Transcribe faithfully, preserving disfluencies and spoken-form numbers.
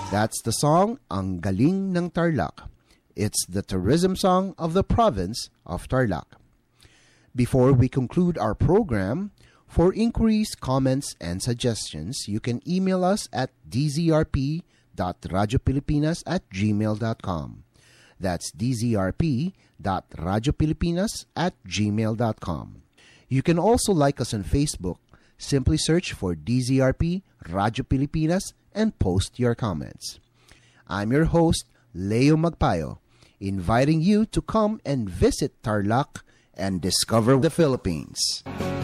That's the song Ang Galing ng Tarlac. It's the tourism song of the province of Tarlac. Before we conclude our program, for inquiries, comments, and suggestions, you can email us at d z r p dot radio pilipinas at gmail dot com. That's d z r p dot radio pilipinas at gmail dot com. You can also like us on Facebook. Simply search for D Z R P Radio Pilipinas and post your comments. I'm your host, Leo Magpayo, inviting you to come and visit Tarlac and discover the Philippines.